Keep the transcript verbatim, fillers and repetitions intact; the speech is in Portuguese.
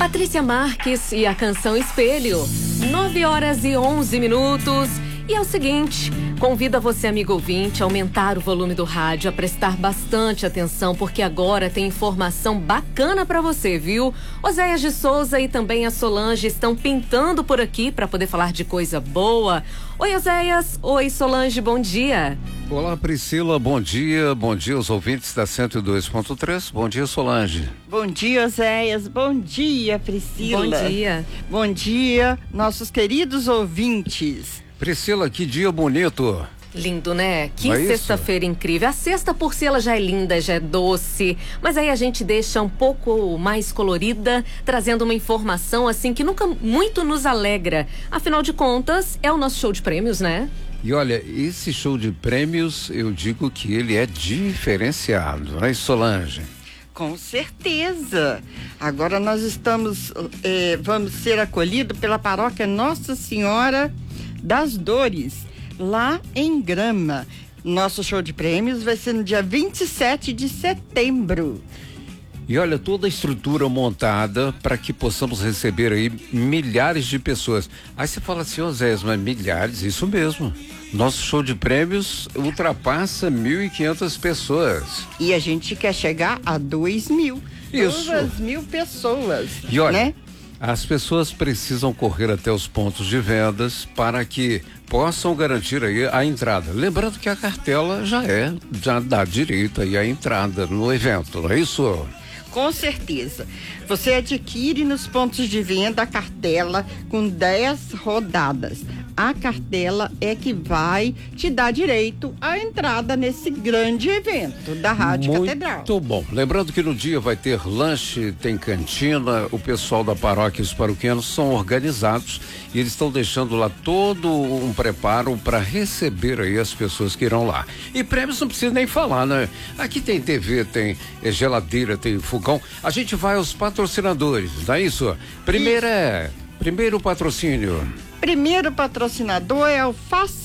Patrícia Marques e a canção Espelho. nove horas e onze minutos. E é o seguinte, convido a você, amigo ouvinte, a aumentar o volume do rádio, a prestar bastante atenção, porque agora tem informação bacana pra você, viu? Oséias de Souza e também a Solange estão pintando por aqui pra poder falar de coisa boa. Oi, Oséias. Oi, Solange, bom dia. Olá, Priscila, bom dia. Bom dia aos ouvintes da cento e dois ponto três. Bom dia, Solange. Bom dia, Oséias. Bom dia, Priscila. Bom dia. Bom dia, nossos queridos ouvintes. Priscila, que dia bonito. Lindo, né? Que Não é sexta-feira incrível. A sexta por si ela já é linda, já é doce, mas aí a gente deixa um pouco mais colorida, trazendo uma informação assim que nunca muito nos alegra. Afinal de contas, é o nosso show de prêmios, né? E olha, esse show de prêmios, eu digo que ele é diferenciado, não é, Solange? Com certeza. Agora nós estamos, eh, vamos ser acolhidos pela paróquia Nossa Senhora das Dores, lá em Grama. Nosso show de prêmios vai ser no dia vinte e sete de setembro. E olha, toda a estrutura montada para que possamos receber aí milhares de pessoas. Aí você fala assim, Oséias, mas milhares, isso mesmo. Nosso show de prêmios ultrapassa mil e quinhentas pessoas. E a gente quer chegar a dois mil. Isso. Duas mil pessoas. E olha, né? As pessoas precisam correr até os pontos de vendas para que possam garantir aí a entrada. Lembrando que a cartela já é, já dá direito aí à entrada no evento, não é isso? Com certeza. Você adquire nos pontos de venda a cartela com dez rodadas. A cartela é que vai te dar direito à entrada nesse grande evento da Rádio Muito Catedral. Muito bom. Lembrando que no dia vai ter lanche, tem cantina, o pessoal da paróquia e os paroquianos são organizados e eles estão deixando lá todo um preparo para receber aí as pessoas que irão lá. E prêmios não precisa nem falar, né? Aqui tem T V, tem é, geladeira, tem fogão. A gente vai aos patrocinadores, não é isso? Primeiro é, primeiro patrocínio. Primeiro patrocinador é o Faça